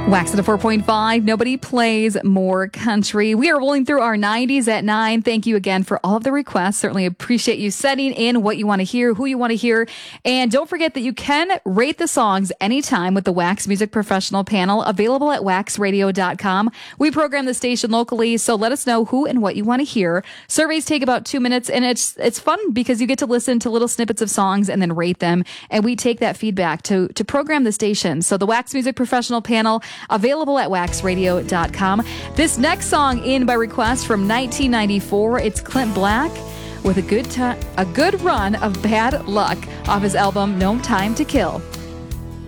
Wax at a 4.5. Nobody plays more country. We are rolling through our 90s at 9. Thank you again for all of the requests. Certainly appreciate you sending in what you want to hear, who you want to hear. And don't forget that you can rate the songs anytime with the Wax Music Professional panel available at waxradio.com. We program the station locally, so let us know who and what you want to hear. Surveys take about 2 minutes, and it's fun because you get to listen to little snippets of songs and then rate them. And we take that feedback to program the station. So the Wax Music Professional panel available at waxradio.com. This next song in by request from 1994. It's Clint Black with a good run of Bad Luck off his album No Time to Kill.